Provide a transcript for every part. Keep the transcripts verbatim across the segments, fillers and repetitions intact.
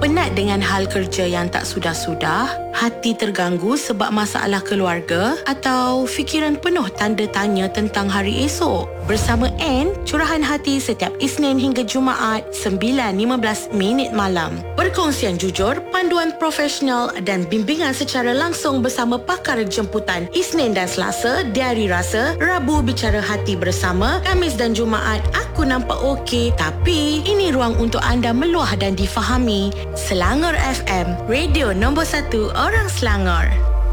Penat dengan hal kerja yang tak sudah-sudah? Hati terganggu sebab masalah keluarga? Atau fikiran penuh tanda tanya tentang hari esok? Bersama Anne, curahan hati setiap Isnin hingga Jumaat sembilan lima belas minit malam. Perkongsian jujur, panduan profesional dan bimbingan secara langsung bersama pakar jemputan Isnin dan Selasa, Diari Rasa, Rabu Bicara Hati bersama, Khamis dan Jumaat Aku Nampak Okey Tapi Ini ruang untuk anda meluah dan difahami. Selangor F M, radio nombor satu orang Selangor.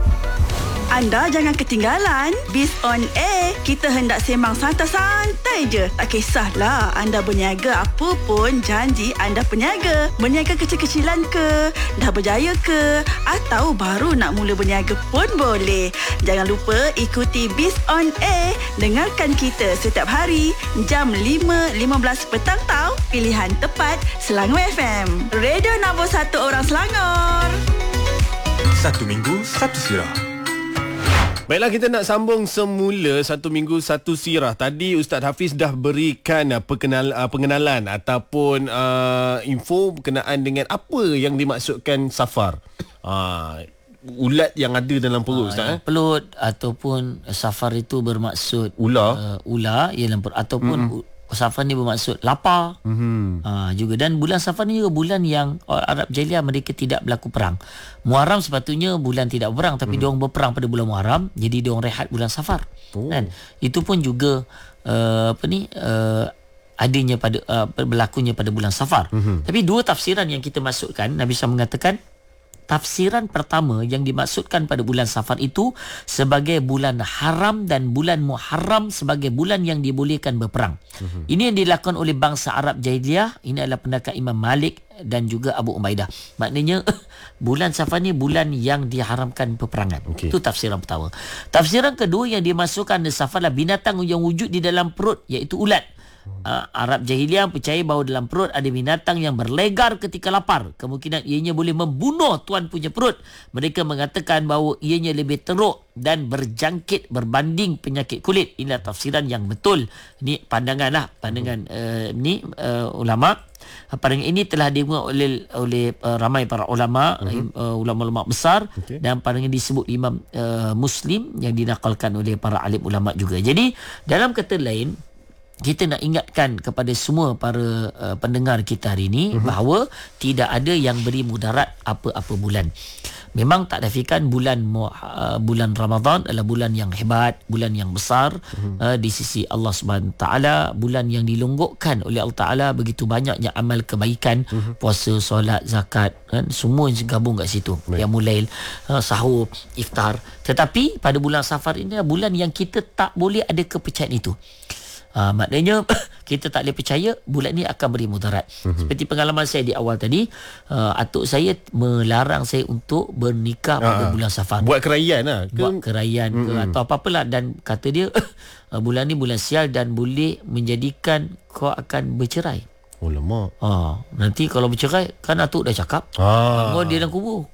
Anda jangan ketinggalan Biz on Air. Kita hendak sembang santai-santai je. Tak kisahlah anda berniaga apa pun, janji anda peniaga. Berniaga kecil-kecilan ke, dah berjaya ke, atau baru nak mula berniaga pun boleh. Jangan lupa ikuti Biz on Air. Dengarkan kita setiap hari jam lima lima belas petang tau. Pilihan tepat Selangor F M, radio nombor satu orang Selangor. Satu minggu, satu sirah. Baiklah, kita nak sambung semula Satu Minggu Satu Sirah. Tadi Ustaz Hafiz dah berikan uh, perkenal, uh, pengenalan ataupun uh, info berkenaan dengan apa yang dimaksudkan safar. Uh, ulat yang ada dalam perut, Ustaz. Uh, eh? Pelut ataupun safar itu bermaksud ular, uh, ular ya, dalam perut, ataupun mm-hmm. Safar ni bermaksud lapar. Mm-hmm. Ha, juga, dan bulan Safar ni juga bulan yang Arab Jahiliah mereka tidak berlaku perang. Muharram sepatutnya bulan tidak berperang, tapi mm. diorang berperang pada bulan Muharram, jadi diorang rehat bulan Safar. Oh. Kan? Itu pun juga uh, apa ni uh, adanya pada uh, berlakunya pada bulan Safar. Mm-hmm. Tapi dua tafsiran yang kita masukkan, Nabi sallallahu alaihi wasallam mengatakan tafsiran pertama yang dimaksudkan pada bulan Safar itu sebagai bulan haram dan bulan Muharram sebagai bulan yang dibolehkan berperang. Uh-huh. Ini yang dilakukan oleh bangsa Arab Jahiliyah. Ini adalah pendapat Imam Malik dan juga Abu Ubaidah. Maknanya bulan Safar ni bulan yang diharamkan peperangan. Okay. Itu tafsiran pertama. Tafsiran kedua yang dimasukkan di Safar adalah binatang yang wujud di dalam perut, iaitu ulat. Uh, Arab Jahiliah percaya bahawa dalam perut ada binatang yang berlegar ketika lapar. Kemungkinan ianya boleh membunuh tuan punya perut. Mereka mengatakan bahawa ianya lebih teruk dan berjangkit berbanding penyakit kulit. Inilah tafsiran yang betul. Ini pandangan lah, pandangan uh, ni uh, ulama. Pandangan ini telah dibuat oleh oleh uh, ramai para ulama, uh-huh. uh, ulama-ulama besar, okay. Dan pandangan disebut Imam uh, Muslim yang dinakalkan oleh para alim ulama juga. Jadi dalam kata lain, kita nak ingatkan kepada semua para uh, pendengar kita hari ini uh-huh. bahawa tidak ada yang beri mudarat apa-apa bulan. Memang tak nafikan bulan uh, bulan Ramadan adalah bulan yang hebat, bulan yang besar uh-huh. uh, di sisi Allah Subhanahu Taala, bulan yang dilonggokkan oleh Allah Taala begitu banyaknya amal kebaikan, uh-huh. puasa, solat, zakat, kan, semua gabung kat situ. Yang mulai uh, sahur, iftar. Tetapi pada bulan Safar ini adalah bulan yang kita tak boleh ada kepercayaan itu. Uh, maknanya kita tak boleh percaya bulan ni akan beri mudarat. Mm-hmm. Seperti pengalaman saya di awal tadi, uh, atuk saya melarang saya untuk bernikah pada uh, bulan Safar. Buat keraian lah. Buat keraian mm-hmm. ke atau apa-apalah. Dan kata dia, uh, bulan ni bulan sial dan boleh menjadikan kau akan bercerai. Oh lemak. Ah, nanti kalau bercerai, kan atuk dah cakap, ah. oh, dia dalam kubur.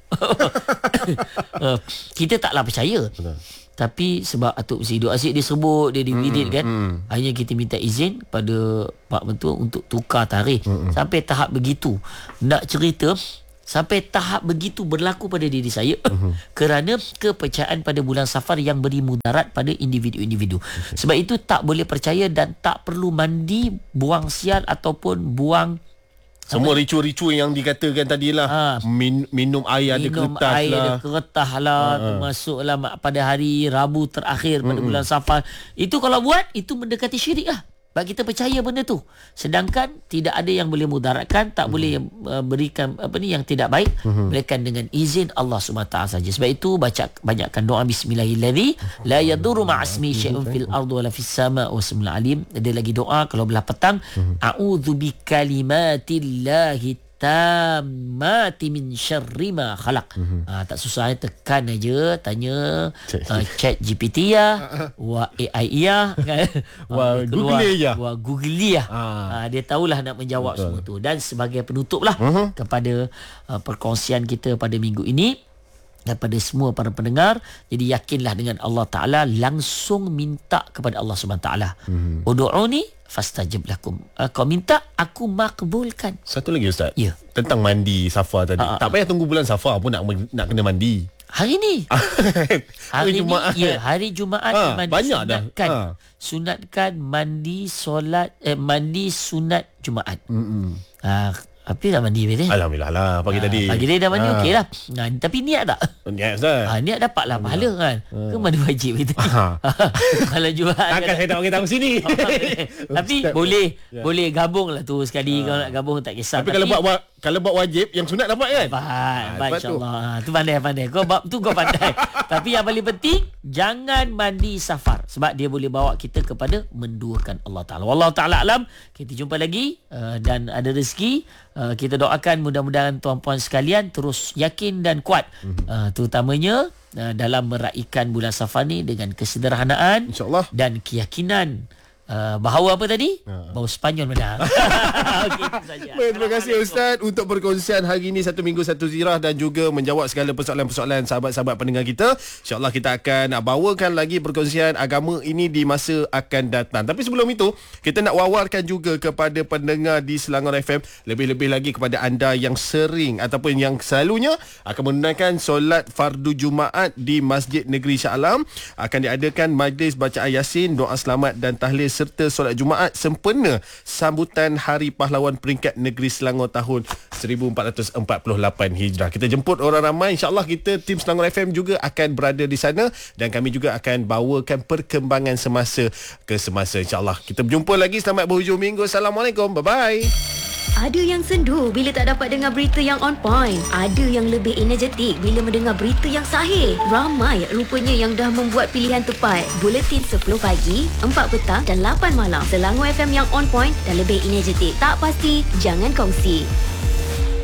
uh, kita taklah percaya. Betul. Tapi sebab atuk mesti duk asyik dia sebut, dia dividit mm, kan. Mm. Akhirnya kita minta izin pada Pak Mentua untuk tukar tarikh. Mm, sampai tahap begitu. Nak cerita, sampai tahap begitu berlaku pada diri saya. Mm. Kerana kepercayaan pada bulan Safar yang beri mudarat pada individu-individu. Okay. Sebab itu tak boleh percaya dan tak perlu mandi, buang sial ataupun buang semua ricu-ricu yang dikatakan tadi lah. Ha. Min, minum air ada minum keretas air lah. ada keretah lah. Ha. Termasuklah pada hari Rabu terakhir pada Mm-mm. bulan Safar. Itu kalau buat, itu mendekati syirik lah. Sebab kita percaya benda tu. Sedangkan tidak ada yang boleh mudaratkan, tak mm-hmm. boleh uh, berikan apa ni yang tidak baik, mm-hmm. melainkan dengan izin Allah Subhanahu Wa Taala saja. Sebab itu baca banyakkan doa bismillahirrahmanirrahim. La yadurru ma'asmi syai'un fil ardi wala fis sama' wa sami'ul alim. Ada lagi doa kalau belah petang, mm-hmm. a'udzu bikalimatillahi tammati min syarri ma khalaq. Mm-hmm. Ha, tak susah, tekan aja, tanya uh, chat G P T ya, wa A I ya, wa Google ya, wa Google ya. Ha, dia tahulah nak menjawab Betul. semua tu. Dan sebagai penutup lah uh-huh. kepada uh, perkongsian kita pada minggu ini, daripada semua para pendengar, jadi yakinlah dengan Allah Ta'ala, langsung minta kepada Allah Subhanahu Ta'ala. Mm-hmm. Udu'uni fastajib lakum. Uh, kau minta, aku makbulkan. Satu lagi Ustaz. Ya. Tentang mandi Safar tadi. Ha, ha, tak payah tunggu bulan Safar pun nak nak kena mandi. Hari ni. Hari Jumaat. ni, ya, hari Jumaat Ha, mandi banyak dah. sunatkan. Ha. Sunatkan mandi solat eh, mandi sunat Jumaat. Hmm. Ah, tapi dah mandi betul. Alhamdulillah lah pagi Ah, tadi. Pagi tadi dah mandi, Ah. okey lah. Nah, tapi niat tak? Niat Ustaz. Ah, niat dapatlah pahala kan. Ke mandi wajib itu. Ah. Kalau Jumaat Takkan saya tak bagi tahu sini. tapi Ustaz, boleh ya. boleh gabung lah tu sekali. Kalau nak gabung tak kisah. Tapi kalau buat wa- kalau buat wajib yang sunat dapat kan? Dapat, Ah, dapat lepas tu. insyaAllah. Ha, tu pandai, pandai. Kau bab tu kau pandai. Tapi yang paling penting, jangan mandi safar. Sebab dia boleh bawa kita kepada menduakan Allah Ta'ala. Wallahu Ta'ala alam. Kita jumpa lagi uh, dan ada rezeki. Uh, kita doakan mudah-mudahan tuan-puan sekalian terus yakin dan kuat. Uh, terutamanya uh, dalam meraihkan bulan safar ni dengan kesederhanaan InsyaAllah. dan keyakinan. Uh, bahawa apa tadi? Bau Sepanyol menang. Okey, itu saja. Baik, terima kasih Ustaz untuk perkongsian hari ini satu minggu satu zirah dan juga menjawab segala persoalan-persoalan sahabat-sahabat pendengar kita. InsyaAllah kita akan bawakan lagi perkongsian agama ini di masa akan datang. Tapi sebelum itu, kita nak wawarkan juga kepada pendengar di Selangor F M, lebih-lebih lagi kepada anda yang sering ataupun yang selalunya akan menunaikan solat fardu Jumaat di Masjid Negeri Shah Alam. Akan diadakan majlis bacaan Yasin, doa selamat dan tahlil serta solat Jumaat sempena sambutan Hari Pahlawan Peringkat Negeri Selangor tahun seribu empat ratus empat puluh lapan Hijrah. Kita jemput orang ramai. InsyaAllah kita tim Selangor F M juga akan berada di sana dan kami juga akan bawakan perkembangan semasa ke semasa. InsyaAllah kita berjumpa lagi. Selamat berhujung minggu. Assalamualaikum. Bye-bye. Ada yang sendu bila tak dapat dengar berita yang on point. Ada yang lebih energetik bila mendengar berita yang sahih. Ramai rupanya yang dah membuat pilihan tepat. Buletin sepuluh pagi, empat petang dan lapan malam. Selangor F M yang on point dan lebih energetik. Tak pasti, jangan kongsi.